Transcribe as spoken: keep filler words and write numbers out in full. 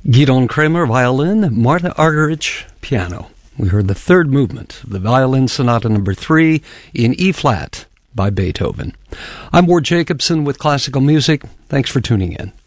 Gidon Kremer, violin, Martha Argerich, piano. We heard the third movement of the Violin Sonata number three in E-flat by Beethoven. I'm Ward Jacobson with Classical Music. Thanks for tuning in.